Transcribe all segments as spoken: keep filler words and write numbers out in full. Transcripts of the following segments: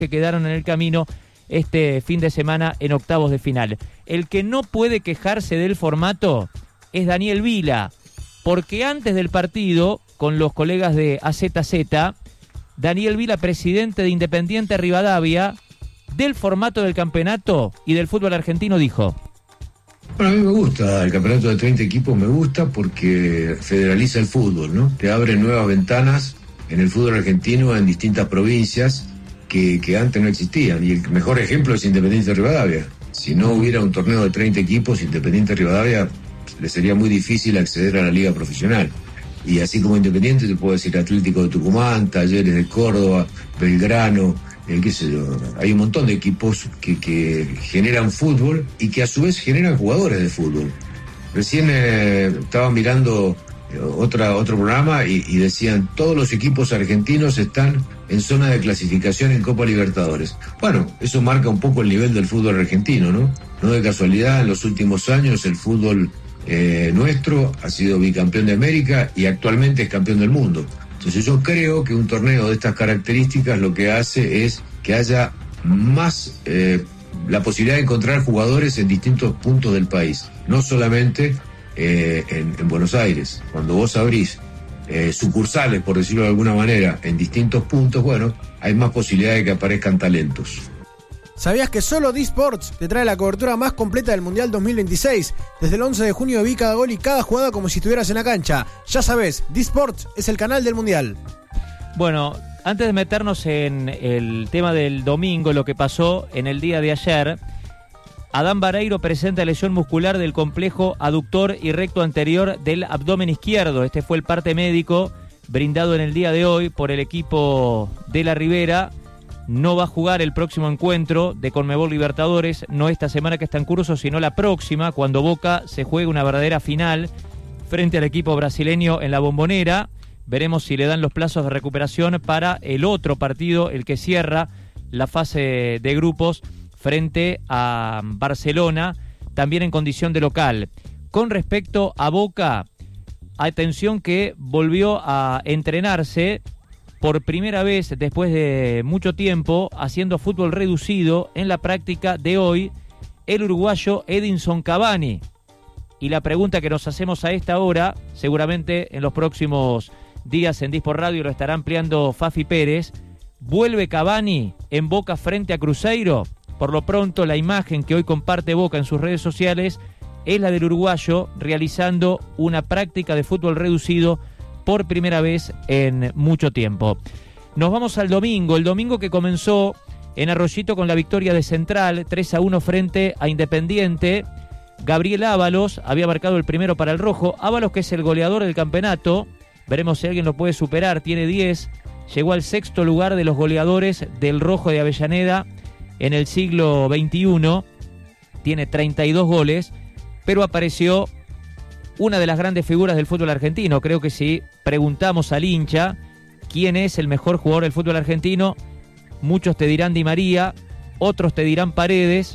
que quedaron en el camino este fin de semana en octavos de final. El que no puede quejarse del formato es Daniel Vila, porque antes del partido, con los colegas de A Z Z, Daniel Vila, presidente de Independiente Rivadavia, del formato del campeonato y del fútbol argentino, dijo: Bueno, a mí me gusta, el campeonato de treinta equipos me gusta porque federaliza el fútbol, ¿no? Te abre nuevas ventanas en el fútbol argentino en distintas provincias que, que antes no existían. Y el mejor ejemplo es Independiente Rivadavia. Si no hubiera un torneo de treinta equipos, Independiente Rivadavia le sería muy difícil acceder a la liga profesional. Y así como Independiente, te puedo decir Atlético de Tucumán, Talleres de Córdoba, Belgrano, eh, qué sé yo. Hay un montón de equipos que, que generan fútbol y que a su vez generan jugadores de fútbol. Recién eh, estaba mirando eh, otra, otro programa y, y decían, todos los equipos argentinos están en zona de clasificación en Copa Libertadores. Bueno, eso marca un poco el nivel del fútbol argentino, ¿no? No de casualidad, en los últimos años el fútbol eh, nuestro ha sido bicampeón de América y actualmente es campeón del mundo. Entonces yo creo que un torneo de estas características lo que hace es que haya más eh, la posibilidad de encontrar jugadores en distintos puntos del país, no solamente eh, en, en Buenos Aires. Cuando vos abrís eh, sucursales, por decirlo de alguna manera, en distintos puntos, bueno, hay más posibilidad de que aparezcan talentos. ¿Sabías que solo D-Sports te trae la cobertura más completa del Mundial dos mil veintiséis? Desde el once de junio vi cada gol y cada jugada como si estuvieras en la cancha. Ya sabes, D-Sports es el canal del Mundial. Bueno, antes de meternos en el tema del domingo, lo que pasó en el día de ayer, Adán Bareiro presenta lesión muscular del complejo aductor y recto anterior del abdomen izquierdo. Este fue el parte médico brindado en el día de hoy por el equipo de la Ribera. No va a jugar el próximo encuentro de Conmebol Libertadores, no esta semana que está en curso, sino la próxima, cuando Boca se juegue una verdadera final frente al equipo brasileño en la Bombonera. Veremos si le dan los plazos de recuperación para el otro partido, el que cierra la fase de grupos frente a Barcelona, también en condición de local. Con respecto a Boca, atención que volvió a entrenarse por primera vez después de mucho tiempo, haciendo fútbol reducido en la práctica de hoy, el uruguayo Edinson Cavani. Y la pregunta que nos hacemos a esta hora, seguramente en los próximos días en Dispor Radio lo estará ampliando Fafi Pérez, ¿vuelve Cavani en Boca frente a Cruzeiro? Por lo pronto, la imagen que hoy comparte Boca en sus redes sociales es la del uruguayo realizando una práctica de fútbol reducido por primera vez en mucho tiempo. Nos vamos al domingo, el domingo que comenzó en Arroyito con la victoria de Central, tres a uno frente a Independiente. Gabriel Ábalos había marcado el primero para el rojo. Ábalos, que es el goleador del campeonato, veremos si alguien lo puede superar, tiene diez, llegó al sexto lugar de los goleadores del rojo de Avellaneda en el siglo veintiuno, tiene treinta y dos goles, pero apareció una de las grandes figuras del fútbol argentino. Creo que si preguntamos al hincha quién es el mejor jugador del fútbol argentino, muchos te dirán Di María, otros te dirán Paredes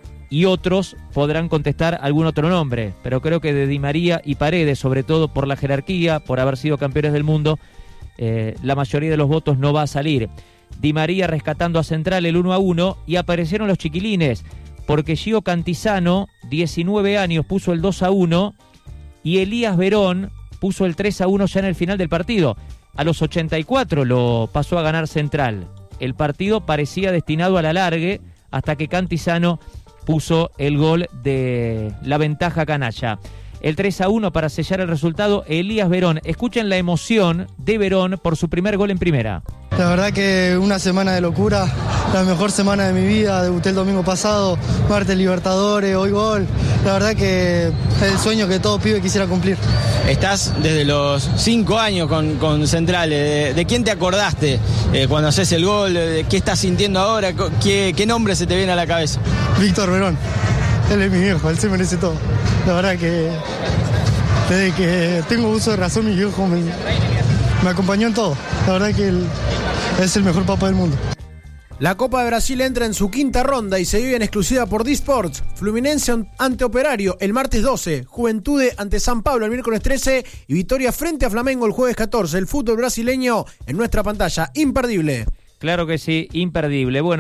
y otros podrán contestar algún otro nombre, pero creo que de Di María y Paredes, sobre todo por la jerarquía, por haber sido campeones del mundo, eh, la mayoría de los votos no va a salir. Di María rescatando a Central el uno a uno, y aparecieron los chiquilines, porque Gio Cantizano, diecinueve años, puso el dos a uno, y Elías Verón puso el tres a uno ya en el final del partido. A los ochenta y cuatro lo pasó a ganar Central. El partido parecía destinado al alargue hasta que Cantizano puso el gol de la ventaja canalla. El tres a uno para sellar el resultado, Elías Verón. Escuchen la emoción de Verón por su primer gol en primera. La verdad que una semana de locura, la mejor semana de mi vida. Debuté el domingo pasado, martes Libertadores, hoy gol. La verdad que es el sueño que todo pibe quisiera cumplir. Estás desde los cinco años con, con Central. ¿De, de quién te acordaste eh, cuando haces el gol? ¿De qué estás sintiendo ahora? ¿Qué, qué nombre se te viene a la cabeza? Víctor Verón. Él es mi viejo, él se merece todo. La verdad que desde que tengo uso de razón, mi viejo me, me acompañó en todo. La verdad que él es el mejor papá del mundo. La Copa de Brasil entra en su quinta ronda y se vive en exclusiva por D-Sports. Fluminense ante Operario el martes doce, Juventude ante San Pablo el miércoles trece y Vitória frente a Flamengo el jueves catorce. El fútbol brasileño en nuestra pantalla, imperdible. Claro que sí, imperdible. Bueno.